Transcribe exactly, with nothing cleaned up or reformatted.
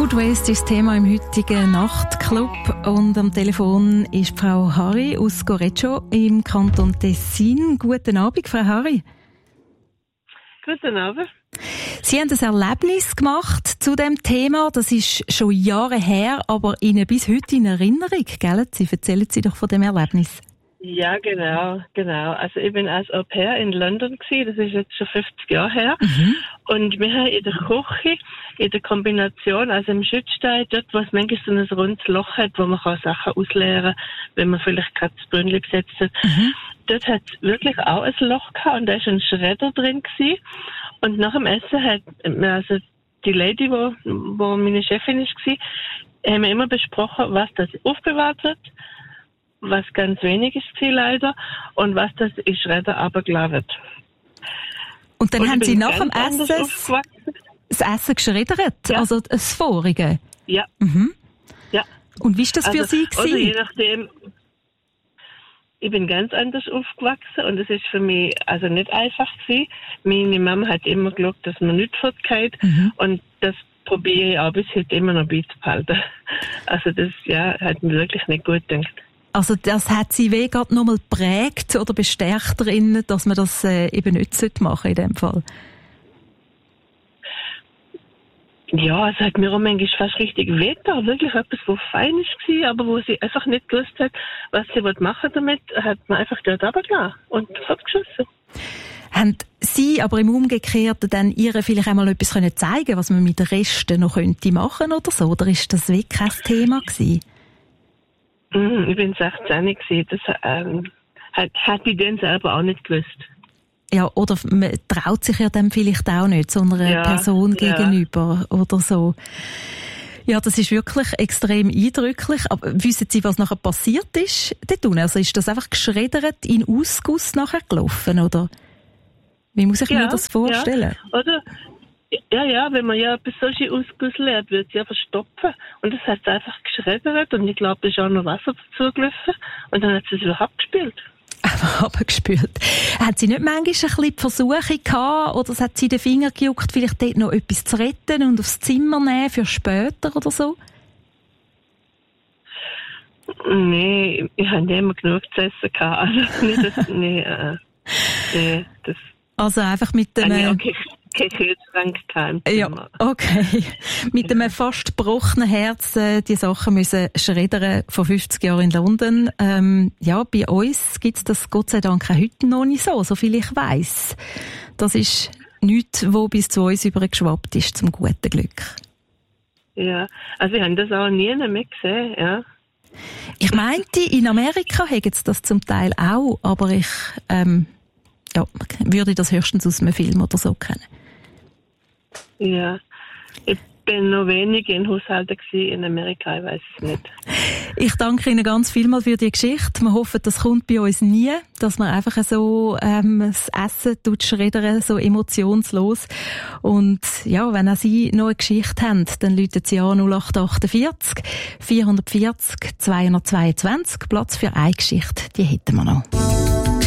Food Waste ist das Thema im heutigen Nachtclub und am Telefon ist Frau Harry aus Goreccio im Kanton Tessin. Guten Abend, Frau Harry. Guten Abend. Sie haben ein Erlebnis gemacht zu dem Thema. Das ist schon Jahre her, aber Ihnen bis heute in Erinnerung, gell? Sie erzählen Sie doch von dem Erlebnis. Ja, genau, genau. Also ich bin als Au pair in London gewesen, das ist jetzt schon fünfzig Jahre her. Mhm. Und wir haben in der Küche, in der Kombination, also im Schützstein, dort, wo es manchmal so ein rundes Loch hat, wo man kann Sachen ausleeren kann, wenn man vielleicht gerade das Brünnchen gesetzt hat. Mhm. Dort hat es wirklich auch ein Loch gehabt und da ist ein Schredder drin gewesen. Und nach dem Essen hat, also die Lady, wo, wo meine Chefin ist, war, haben wir immer besprochen, was das aufbewahrt wird, was ganz wenig ist leider, und was das in Schredder runtergelassen wird. Und dann und haben Sie nach dem Essen das Essen geschreddert, ja. also das vorige? Ja. Mhm. Ja. Und wie war das also, für Sie gewesen? Also je nachdem, ich bin ganz anders aufgewachsen und es ist für mich also nicht einfach gewesen. Meine Mama hat immer geglaubt, dass man nicht fortgeht, mhm. und das probiere ich auch bis heute immer noch beizubehalten. Also das ja, hat mir wirklich nicht gut gedacht. Also das hat Sie wie gerade nochmal geprägt oder bestärkt darin, dass man das äh, eben nicht machen in dem Fall? Ja, es hat mir auch manchmal fast richtig wehgetan. Wirklich etwas, was fein war, aber wo sie einfach nicht gewusst hat, was sie machen damit, hat man einfach dort runtergelassen und fortgeschossen. Haben Sie aber im Umgekehrten dann ihr vielleicht einmal etwas können zeigen, was man mit den Resten noch könnte machen oder so? Oder ist das wirklich kein Thema gewesen? Mm, ich bin sechzehn gewesen. Das ähm, hat, hat ich dann selber auch nicht gewusst. Ja, oder man traut sich ja dann vielleicht auch nicht so einer ja, Person ja. gegenüber oder so. Ja, das ist wirklich extrem eindrücklich. Aber wissen Sie, was nachher passiert ist dort? Also ist das einfach geschreddert in Ausguss nachher gelaufen, oder? Wie muss ich ja, mir das vorstellen? Ja, oder? Ja, ja, wenn man ja etwas solche Ausguss lernt, wird sie ja verstopfen. Und das hat sie einfach geschreddert und ich glaube, da ist auch noch Wasser dazu gelaufen und dann hat sie es wieder abgespült. Einfach abgespült. Hat sie nicht manchmal ein bisschen die Versuche gehabt, oder hat sie den Finger gejuckt, vielleicht dort noch etwas zu retten und aufs Zimmer nehmen für später oder so? Nee, ich habe nicht immer genug zu essen gehabt. Also, nee, das, nee, äh, nee, das. Also einfach mit dem... Äh, okay. Kein Kühlschrank, kein Ja, okay. Mit einem fast gebrochenen Herz äh, die Sachen müssen schreddern vor fünfzig Jahren in London. Ähm, ja, bei uns gibt es das Gott sei Dank auch heute noch nicht so, so viel ich weiss. Das ist nichts, was bis zu uns übergeschwappt ist, zum guten Glück. Ja, also wir haben das auch nie mehr gesehen, ja. Ich meinte, in Amerika hätten sie das zum Teil auch, aber ich ähm, ja, würde das höchstens aus einem Film oder so kennen. Ja, ich bin noch wenig in Haushalten in Amerika, ich weiß es nicht. Ich danke Ihnen ganz vielmals für die Geschichte. Wir hoffen, das kommt bei uns nie, dass man einfach so ähm, das Essen schreddern, so emotionslos. Und ja, wenn auch Sie noch eine Geschichte haben, dann rufen Sie an null acht achtundvierzig vierhundertvierzig zweihundertzweiundzwanzig. Platz für eine Geschichte, die hätten wir noch.